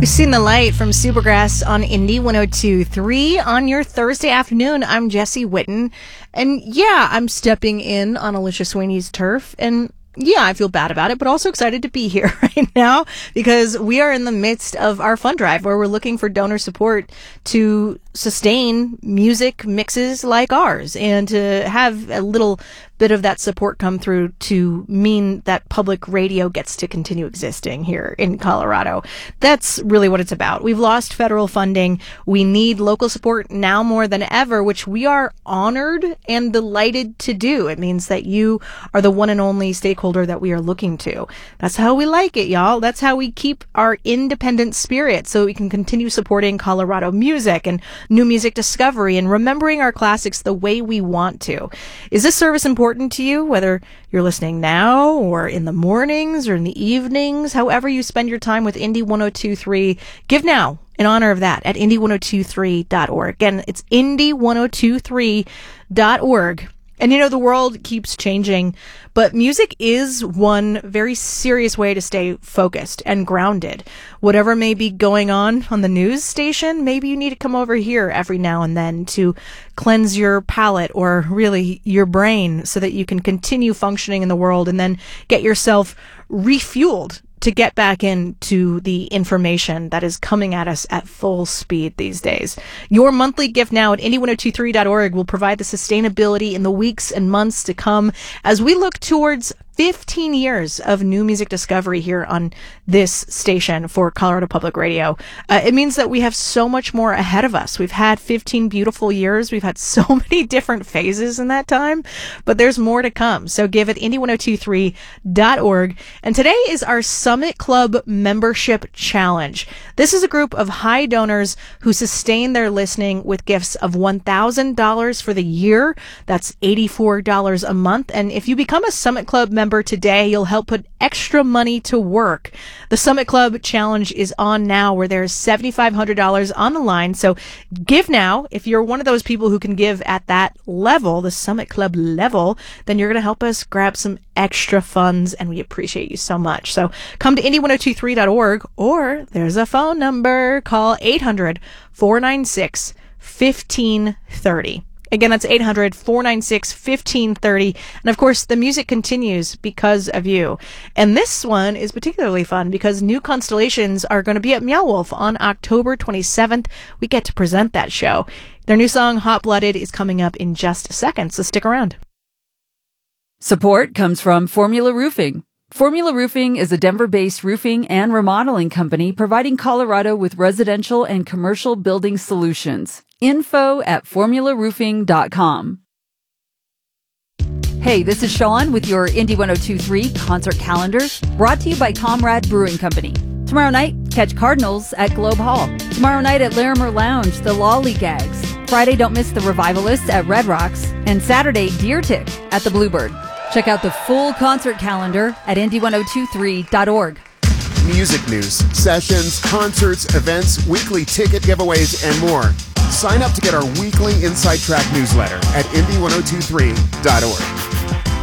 We've seen the light from Supergrass on Indie 102.3 on your Thursday afternoon. I'm Jesse Witten, and yeah, I'm stepping in on Alicia Sweeney's turf, and yeah, I feel bad about it, but also excited to be here right now because we are in the midst of our fund drive where we're looking for donor support to sustain music mixes like ours and to have a little bit of that support come through to mean that public radio gets to continue existing here in Colorado. That's really what it's about. We've lost federal funding. We need local support now more than ever, which we are honored and delighted to do. It means that you are the one and only stakeholder that we are looking to. That's how we like it, y'all. That's how we keep our independent spirit so we can continue supporting Colorado music and new music discovery and remembering our classics the way we want to. Is this service important to you, whether you're listening now or in the mornings or in the evenings, however you spend your time with Indie 102.3, give now in honor of that at indie1023.org. Again, it's indie1023.org. And you know, the world keeps changing, but music is one very serious way to stay focused and grounded. Whatever may be going on the news station, maybe you need to come over here every now and then to cleanse your palate or really your brain so that you can continue functioning in the world and then get yourself refueled to get back into the information that is coming at us at full speed these days. Your monthly gift now at indie1023.org will provide the sustainability in the weeks and months to come as we look towards 15 years of new music discovery here on this station for Colorado Public Radio. It means that we have so much more ahead of us. We've had 15 beautiful years. We've had so many different phases in that time, but there's more to come. So give at indie1023.org. And today is our Summit Club Membership Challenge. This is a group of high donors who sustain their listening with gifts of $1,000 for the year. That's $84 a month. And if you become a Summit Club member today, you'll help put extra money to work. The Summit Club Challenge is on now where there's $7,500 on the line. So give now. If you're one of those people who can give at that level, the Summit Club level, then you're going to help us grab some extra funds, and we appreciate you so much. So come to indie1023.org, or there's a phone number. Call 800-496-1530. Again, that's 800-496-1530. And of course, the music continues because of you. And this one is particularly fun because New Constellations are going to be at Meow Wolf on October 27th. We get to present that show. Their new song, Hot Blooded, is coming up in just a second, so stick around. Support comes from Formula Roofing. Formula Roofing is a Denver-based roofing and remodeling company providing Colorado with residential and commercial building solutions. Info at formularoofing.com. Hey, this is Sean with your Indie 102.3 concert calendar, brought to you by Comrade Brewing Company. Tomorrow night, catch Cardinals at Globe Hall. Tomorrow night at Larimer Lounge, the Lollygags. Friday, don't miss the Revivalists at Red Rocks. And Saturday, Deer Tick at the Bluebird. Check out the full concert calendar at indie1023.org. Music news, sessions, concerts, events, weekly ticket giveaways, and more. Sign up to get our weekly Inside Track newsletter at indie1023.org.